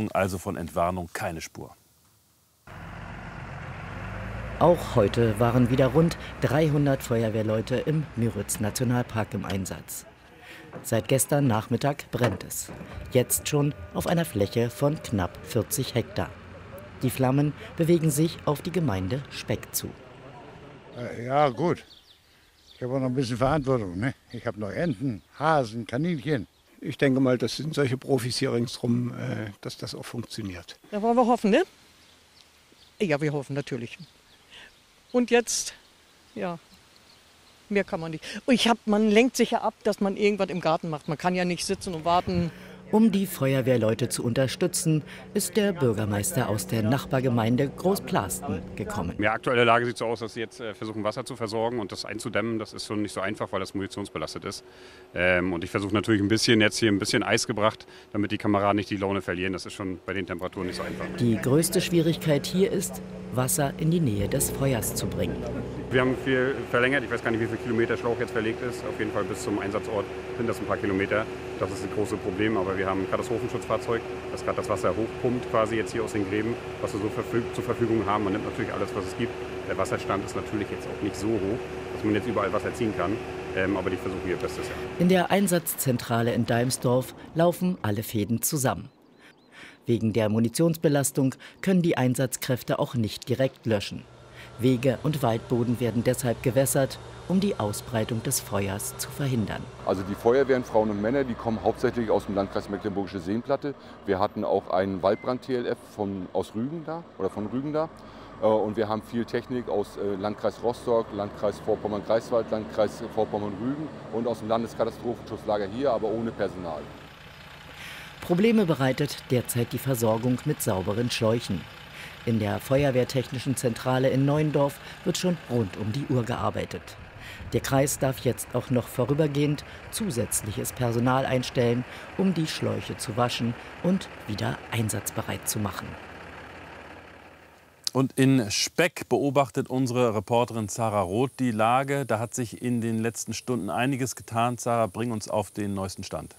also von Entwarnung keine Spur. Auch heute waren wieder rund 300 Feuerwehrleute im Müritz-Nationalpark im Einsatz. Seit gestern Nachmittag brennt es. Jetzt schon auf einer Fläche von knapp 40 Hektar. Die Flammen bewegen sich auf die Gemeinde Speck zu. Ja, gut. Ich habe auch noch ein bisschen Verantwortung. Ne? Ich habe noch Enten, Hasen, Kaninchen. Ich denke mal, das sind solche Profis hier ringsherum, dass das auch funktioniert. Da wollen wir hoffen, ne? Ja, wir hoffen natürlich. Und jetzt, ja, mehr kann man nicht. Man lenkt sich ja ab, dass man irgendwas im Garten macht. Man kann ja nicht sitzen und warten. Um die Feuerwehrleute zu unterstützen, ist der Bürgermeister aus der Nachbargemeinde Großplasten gekommen. Die aktuelle Lage sieht so aus, dass sie jetzt versuchen, Wasser zu versorgen und das einzudämmen. Das ist schon nicht so einfach, weil das munitionsbelastet ist. Und ich versuche natürlich jetzt hier ein bisschen Eis gebracht, damit die Kameraden nicht die Laune verlieren. Das ist schon bei den Temperaturen nicht so einfach. Die größte Schwierigkeit hier ist, Wasser in die Nähe des Feuers zu bringen. Wir haben viel verlängert. Ich weiß gar nicht, wie viel Kilometer Schlauch jetzt verlegt ist. Auf jeden Fall bis zum Einsatzort sind das ein paar Kilometer. Das ist das große Problem. Aber wir haben ein Katastrophenschutzfahrzeug, das gerade das Wasser hochpumpt, quasi jetzt hier aus den Gräben, was wir so zur Verfügung haben. Man nimmt natürlich alles, was es gibt. Der Wasserstand ist natürlich jetzt auch nicht so hoch, dass man jetzt überall Wasser ziehen kann. Aber die versuchen ihr Bestes. Ja. In der Einsatzzentrale in Deimsdorf laufen alle Fäden zusammen. Wegen der Munitionsbelastung können die Einsatzkräfte auch nicht direkt löschen. Wege und Waldboden werden deshalb gewässert, um die Ausbreitung des Feuers zu verhindern. Also die Feuerwehren, Frauen und Männer, die kommen hauptsächlich aus dem Landkreis Mecklenburgische Seenplatte. Wir hatten auch einen Waldbrand-TLF von Rügen da. Und wir haben viel Technik aus Landkreis Rostock, Landkreis Vorpommern-Greifswald, Landkreis Vorpommern-Rügen und aus dem Landeskatastrofenschutzlager hier, aber ohne Personal. Probleme bereitet derzeit die Versorgung mit sauberen Schläuchen. In der Feuerwehrtechnischen Zentrale in Neuendorf wird schon rund um die Uhr gearbeitet. Der Kreis darf jetzt auch noch vorübergehend zusätzliches Personal einstellen, um die Schläuche zu waschen und wieder einsatzbereit zu machen. Und in Speck beobachtet unsere Reporterin Sarah Roth die Lage. Da hat sich in den letzten Stunden einiges getan. Sarah, bring uns auf den neuesten Stand.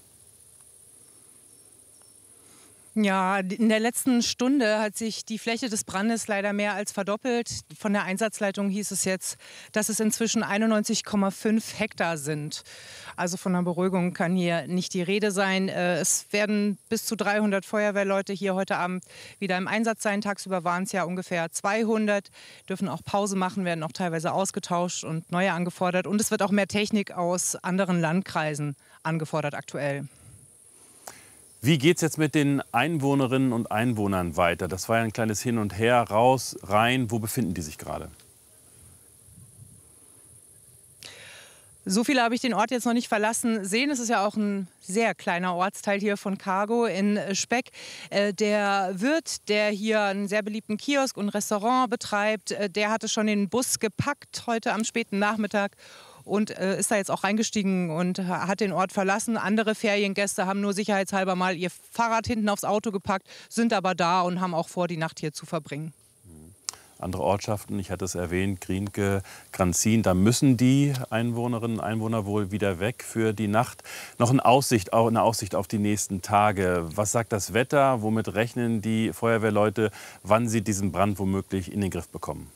Ja, in der letzten Stunde hat sich die Fläche des Brandes leider mehr als verdoppelt. Von der Einsatzleitung hieß es jetzt, dass es inzwischen 91,5 Hektar sind. Also von einer Beruhigung kann hier nicht die Rede sein. Es werden bis zu 300 Feuerwehrleute hier heute Abend wieder im Einsatz sein. Tagsüber waren es ja ungefähr 200, dürfen auch Pause machen, werden auch teilweise ausgetauscht und neue angefordert. Und es wird auch mehr Technik aus anderen Landkreisen angefordert aktuell. Wie geht es jetzt mit den Einwohnerinnen und Einwohnern weiter? Das war ja ein kleines Hin und Her, raus, rein. Wo befinden die sich gerade? So viele habe ich den Ort jetzt noch nicht verlassen sehen. Es ist ja auch ein sehr kleiner Ortsteil hier von Cargo in Speck. Der Wirt, der hier einen sehr beliebten Kiosk und Restaurant betreibt, der hatte schon den Bus gepackt heute am späten Nachmittag und ist da jetzt auch reingestiegen und hat den Ort verlassen. Andere Feriengäste haben nur sicherheitshalber mal ihr Fahrrad hinten aufs Auto gepackt, sind aber da und haben auch vor, die Nacht hier zu verbringen. Andere Ortschaften, ich hatte es erwähnt, Grienke, Granzin, da müssen die Einwohnerinnen und Einwohner wohl wieder weg für die Nacht. Noch eine Aussicht auf die nächsten Tage. Was sagt das Wetter? Womit rechnen die Feuerwehrleute, wann sie diesen Brand womöglich in den Griff bekommen?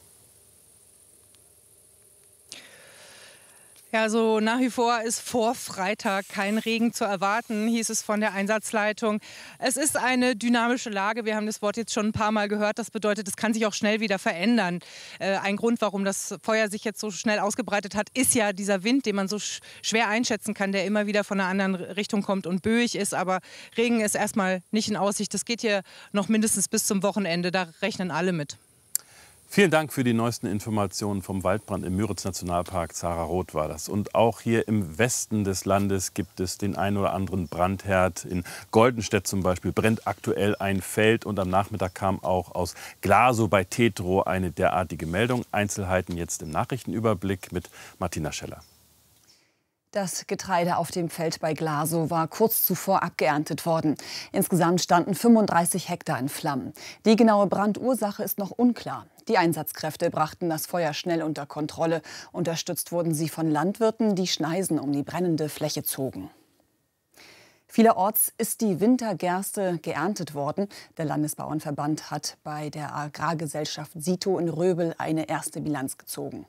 Ja, also nach wie vor ist vor Freitag kein Regen zu erwarten, hieß es von der Einsatzleitung. Es ist eine dynamische Lage. Wir haben das Wort jetzt schon ein paar Mal gehört. Das bedeutet, es kann sich auch schnell wieder verändern. Ein Grund, warum das Feuer sich jetzt so schnell ausgebreitet hat, ist ja dieser Wind, den man so schwer einschätzen kann, der immer wieder von einer anderen Richtung kommt und böig ist. Aber Regen ist erstmal nicht in Aussicht. Das geht hier noch mindestens bis zum Wochenende. Da rechnen alle mit. Vielen Dank für die neuesten Informationen vom Waldbrand im Müritz-Nationalpark. Sarah Roth war das. Und auch hier im Westen des Landes gibt es den ein oder anderen Brandherd. In Goldenstedt zum Beispiel brennt aktuell ein Feld. Und am Nachmittag kam auch aus Glasow bei Tetro eine derartige Meldung. Einzelheiten jetzt im Nachrichtenüberblick mit Martina Scheller. Das Getreide auf dem Feld bei Glasow war kurz zuvor abgeerntet worden. Insgesamt standen 35 Hektar in Flammen. Die genaue Brandursache ist noch unklar. Die Einsatzkräfte brachten das Feuer schnell unter Kontrolle. Unterstützt wurden sie von Landwirten, die Schneisen um die brennende Fläche zogen. Vielerorts ist die Wintergerste geerntet worden. Der Landesbauernverband hat bei der Agrargesellschaft Sito in Röbel eine erste Bilanz gezogen.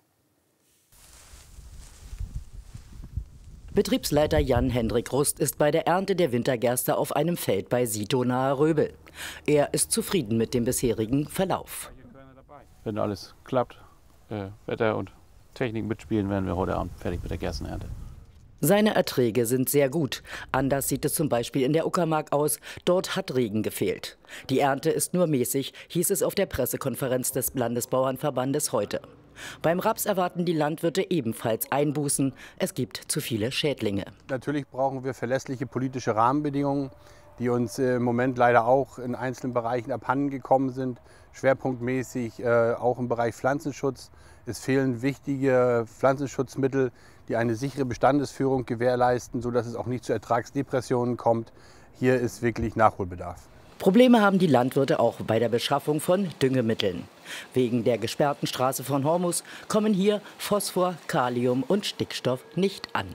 Betriebsleiter Jan-Hendrik Rust ist bei der Ernte der Wintergerste auf einem Feld bei Sito nahe Röbel. Er ist zufrieden mit dem bisherigen Verlauf. Wenn alles klappt, Wetter und Technik mitspielen, werden wir heute Abend fertig mit der Gerstenernte. Seine Erträge sind sehr gut. Anders sieht es zum Beispiel in der Uckermark aus. Dort hat Regen gefehlt. Die Ernte ist nur mäßig, hieß es auf der Pressekonferenz des Landesbauernverbandes heute. Beim Raps erwarten die Landwirte ebenfalls Einbußen. Es gibt zu viele Schädlinge. Natürlich brauchen wir verlässliche politische Rahmenbedingungen, die uns im Moment leider auch in einzelnen Bereichen abhanden gekommen sind. Schwerpunktmäßig auch im Bereich Pflanzenschutz. Es fehlen wichtige Pflanzenschutzmittel, die eine sichere Bestandesführung gewährleisten, sodass es auch nicht zu Ertragsdepressionen kommt. Hier ist wirklich Nachholbedarf. Probleme haben die Landwirte auch bei der Beschaffung von Düngemitteln. Wegen der gesperrten Straße von Hormus kommen hier Phosphor, Kalium und Stickstoff nicht an.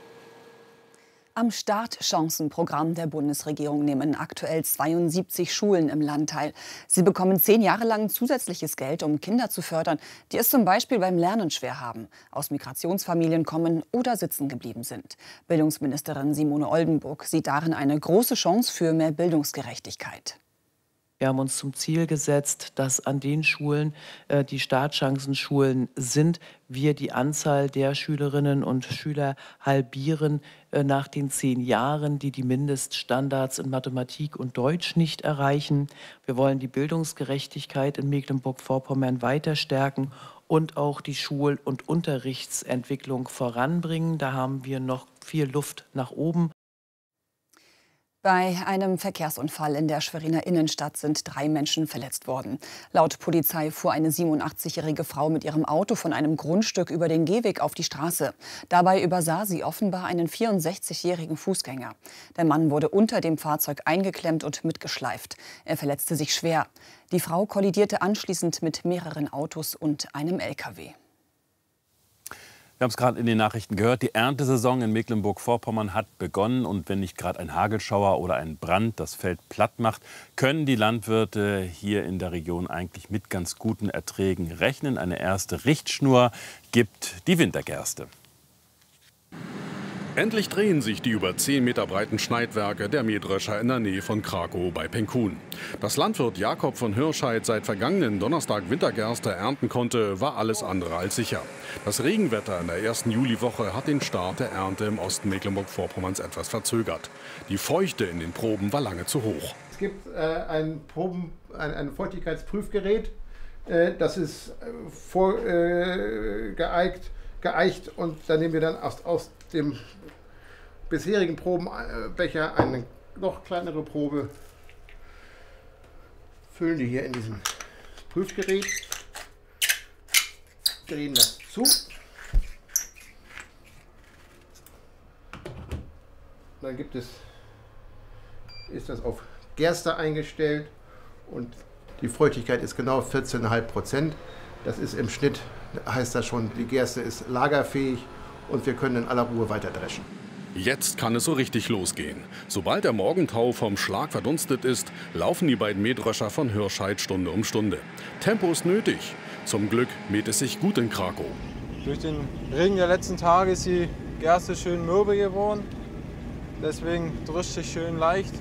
Am Startchancenprogramm der Bundesregierung nehmen aktuell 72 Schulen im Land teil. Sie bekommen 10 Jahre lang zusätzliches Geld, um Kinder zu fördern, die es zum Beispiel beim Lernen schwer haben, aus Migrationsfamilien kommen oder sitzen geblieben sind. Bildungsministerin Simone Oldenburg sieht darin eine große Chance für mehr Bildungsgerechtigkeit. Wir haben uns zum Ziel gesetzt, dass an den Schulen, die Startchancenschulen sind, wir die Anzahl der Schülerinnen und Schüler halbieren nach den 10 Jahren, die die Mindeststandards in Mathematik und Deutsch nicht erreichen. Wir wollen die Bildungsgerechtigkeit in Mecklenburg-Vorpommern weiter stärken und auch die Schul- und Unterrichtsentwicklung voranbringen. Da haben wir noch viel Luft nach oben. Bei einem Verkehrsunfall in der Schweriner Innenstadt sind 3 Menschen verletzt worden. Laut Polizei fuhr eine 87-jährige Frau mit ihrem Auto von einem Grundstück über den Gehweg auf die Straße. Dabei übersah sie offenbar einen 64-jährigen Fußgänger. Der Mann wurde unter dem Fahrzeug eingeklemmt und mitgeschleift. Er verletzte sich schwer. Die Frau kollidierte anschließend mit mehreren Autos und einem LKW. Wir haben es gerade in den Nachrichten gehört, die Erntesaison in Mecklenburg-Vorpommern hat begonnen. Und wenn nicht gerade ein Hagelschauer oder ein Brand das Feld platt macht, können die Landwirte hier in der Region eigentlich mit ganz guten Erträgen rechnen. Eine erste Richtschnur gibt die Wintergerste. Endlich drehen sich die über 10 Meter breiten Schneidwerke der Mähdrescher in der Nähe von Krakow bei Penkun. Dass Landwirt Jakob von Hirscheid seit vergangenen Donnerstag Wintergerste ernten konnte, war alles andere als sicher. Das Regenwetter in der ersten Juliwoche hat den Start der Ernte im Osten Mecklenburg-Vorpommerns etwas verzögert. Die Feuchte in den Proben war lange zu hoch. Es gibt ein Feuchtigkeitsprüfgerät, das ist geeicht und da nehmen wir dann aus dem bisherigen Probenbecher eine noch kleinere Probe, füllen die hier in diesem Prüfgerät, drehen das zu. Dann ist das auf Gerste eingestellt und die Feuchtigkeit ist genau 14,5%. Das ist im Schnitt, heißt das schon, die Gerste ist lagerfähig und wir können in aller Ruhe weiter dreschen. Jetzt kann es so richtig losgehen. Sobald der Morgentau vom Schlag verdunstet ist, laufen die beiden Mähdrescher von Hirscheid Stunde um Stunde. Tempo ist nötig. Zum Glück mäht es sich gut in Krakow. Durch den Regen der letzten Tage ist die Gerste schön mürbe geworden. Deswegen drischt sich schön leicht.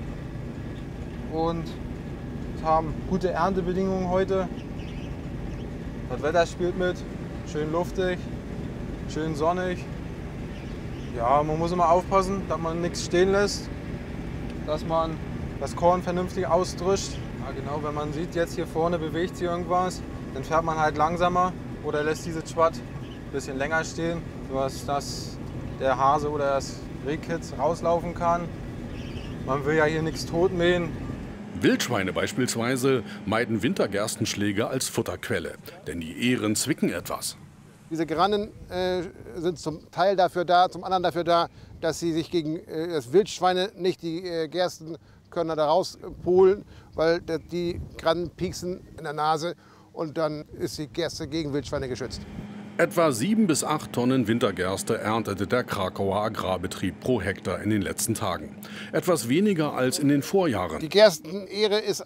Und wir haben gute Erntebedingungen heute. Das Wetter spielt mit, schön luftig, schön sonnig. Ja, man muss immer aufpassen, dass man nichts stehen lässt, dass man das Korn vernünftig ausdrischt. Ja, genau, wenn man sieht, jetzt hier vorne bewegt sich irgendwas, dann fährt man halt langsamer oder lässt dieses Schwatt ein bisschen länger stehen, sodass der Hase oder das Rehkitz rauslaufen kann. Man will ja hier nichts totmähen. Wildschweine beispielsweise meiden Wintergerstenschläge als Futterquelle, denn die Ähren zwicken etwas. Diese Gerannen sind zum Teil dafür da, zum anderen dafür da, dass sie sich gegen das Wildschweine nicht die Gerstenkörner da rauspolen, weil die Grannen pieksen in der Nase und dann ist die Gerste gegen Wildschweine geschützt. Etwa 7 bis 8 Tonnen Wintergerste erntete der Krakauer Agrarbetrieb pro Hektar in den letzten Tagen. Etwas weniger als in den Vorjahren. Die Gerstenähre ist